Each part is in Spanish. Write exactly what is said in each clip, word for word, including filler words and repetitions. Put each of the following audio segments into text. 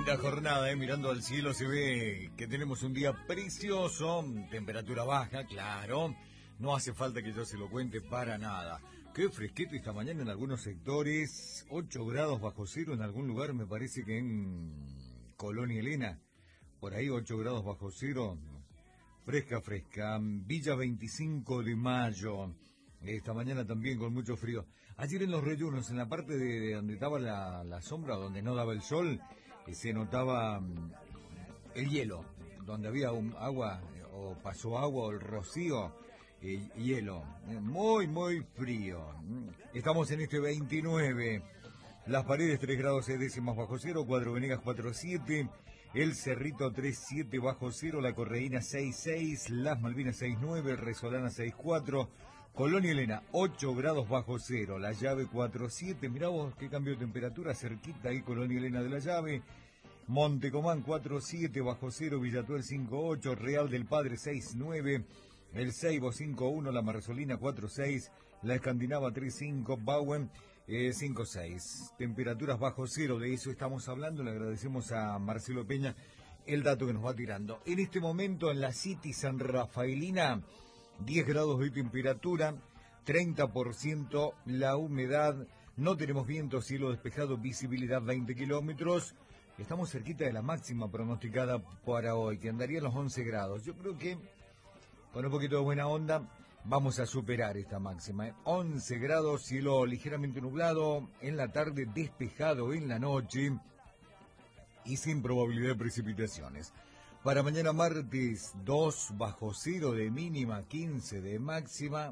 Linda jornada, eh, mirando al cielo se ve que tenemos un día precioso, temperatura baja, claro, no hace falta que yo se lo cuente para nada. Qué fresquito esta mañana en algunos sectores, ocho grados bajo cero en algún lugar, me parece que en Colonia Elena, por ahí ocho grados bajo cero, fresca, fresca. Villa veinticinco de mayo, esta mañana también con mucho frío. Ayer en los reyunos, en la parte de, de donde estaba la, la sombra, donde no daba el sol, eh, se notaba um, el hielo, donde había un agua, eh, o pasó agua, o el rocío, eh, hielo, eh, muy, muy frío. Estamos en este veintinueve, Las Paredes tres grados seis décimas bajo cero, Cuatro Venegas cuatro siete, El Cerrito tres siete bajo cero, La Correína seis seis, Las Malvinas seis nueve, Resolana seis cuatro, Colonia Elena ocho grados bajo cero, La Llave cuatro siete, mirá vos qué cambio de temperatura, cerquita ahí Colonia Elena de La Llave, Montecomán cuatro siete bajo cero, Villatuel cinco ocho, Real del Padre seis nueve, El Ceibo cinco uno, La Marsolina cuatro seis, La Escandinava tres cinco, Bauen eh, cinco seis. Temperaturas bajo cero, de eso estamos hablando. Le agradecemos a Marcelo Peña el dato que nos va tirando. En este momento en la City San Rafaelina, diez grados de temperatura, treinta por ciento la humedad, no tenemos viento, cielo despejado, visibilidad veinte kilómetros. Estamos cerquita de la máxima pronosticada para hoy, que andaría en los once grados. Yo creo que con un poquito de buena onda vamos a superar esta máxima, ¿eh? once grados, cielo ligeramente nublado, en la tarde despejado en la noche y sin probabilidad de precipitaciones. Para mañana martes, dos bajo cero de mínima, quince de máxima.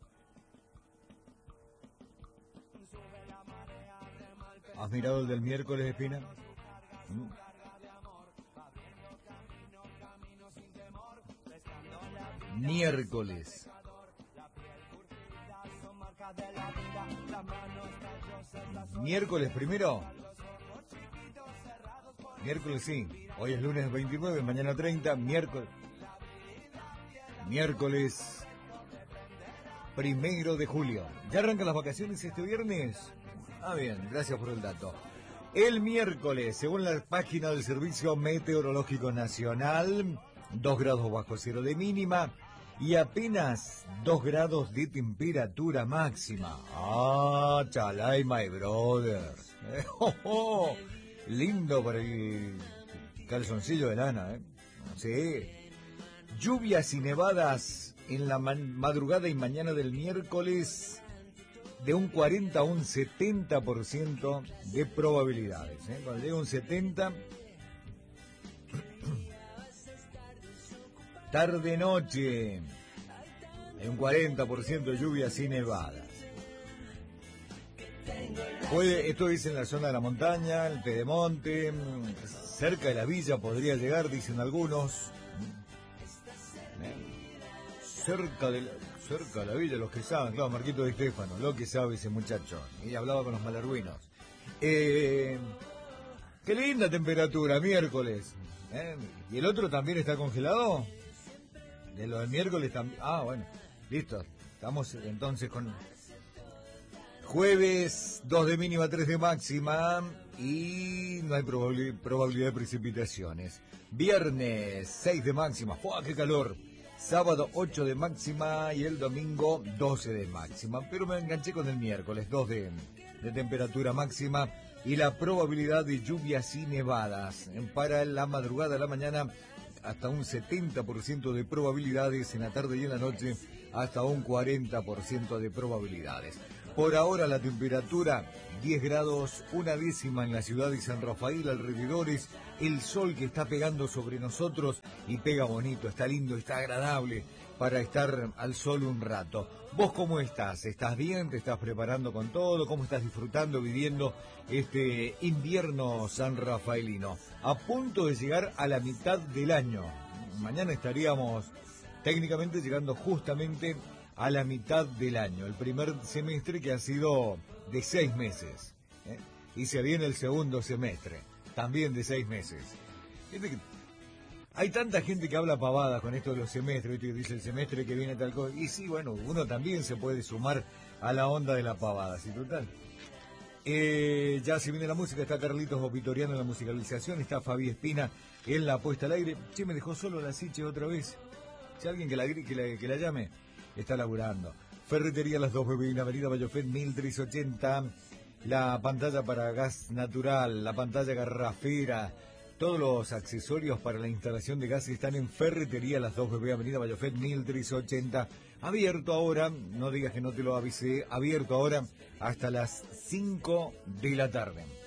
¿Has mirado el del miércoles, Espina? ¿Mm? Miércoles. Miércoles primero. Miércoles sí. Hoy es lunes veintinueve, mañana treinta, miércoles. Miércoles primero de julio. ¿Ya arrancan las vacaciones este viernes? Ah, bien, gracias por el dato. El miércoles, según la página del Servicio Meteorológico Nacional, dos grados bajo cero de mínima y apenas dos grados de temperatura máxima. Ah, chalay, my brother. Eh, oh, oh. Lindo para el calzoncillo de lana, ¿eh? Sí. Lluvias y nevadas en la man- madrugada y mañana del miércoles, de un cuarenta a un setenta por ciento de probabilidades, ¿eh? Cuando llega un setenta, tarde-noche, hay un cuarenta por ciento de lluvias y nevadas. Puede, esto es en la zona de la montaña, el Pedemonte, cerca de la villa podría llegar, dicen algunos. Cerca de la, cerca de la villa, los que saben, claro, Marquito de Estéfano, lo que sabe ese muchacho. Y hablaba con los malarguinos. Eh, qué linda temperatura, miércoles. ¿Eh? ¿Y el otro también está congelado? De lo del miércoles también. Ah, bueno, listo. Estamos entonces con jueves, dos de mínima, tres de máxima y no hay probabli- probabilidad de precipitaciones. Viernes, seis de máxima. ¡Fua, qué calor! Sábado, ocho de máxima y el domingo, doce de máxima. Pero me enganché con el miércoles, dos de, de temperatura máxima y la probabilidad de lluvias y nevadas para la madrugada, la mañana, hasta un setenta por ciento de probabilidades, en la tarde y en la noche hasta un cuarenta por ciento de probabilidades. Por ahora la temperatura diez grados, una décima en la ciudad de San Rafael, alrededores, el sol que está pegando sobre nosotros y pega bonito, está lindo, está agradable para estar al sol un rato. ¿Vos cómo estás? ¿Estás bien? ¿Te estás preparando con todo? ¿Cómo estás disfrutando, viviendo este invierno sanrafaelino? A punto de llegar a la mitad del año. Mañana estaríamos técnicamente llegando justamente a la mitad del año, el primer semestre que ha sido de seis meses, ¿eh? Y se viene el segundo semestre, también de seis meses. Hay tanta gente que habla pavadas con esto de los semestres, ¿viste? Que dice el semestre que viene tal cosa, y sí, bueno, uno también se puede sumar a la onda de la pavada, ¿sí? Total. Eh, ya se viene la música, está Carlitos Vitoriano en la musicalización, está Fabi Espina en la puesta al aire. Che, me dejó solo la Siche otra vez. Si alguien que la, que la, que la llame, está laburando. Ferretería Las Dos Bebinas, Avenida Bayofet mil trescientos ochenta. La pantalla para gas natural, la pantalla garrafera, todos los accesorios para la instalación de gas están en Ferretería Las Dos Bebinas, Avenida Bayofet mil trescientos ochenta. Abierto ahora, no digas que no te lo avisé, abierto ahora hasta las cinco de la tarde.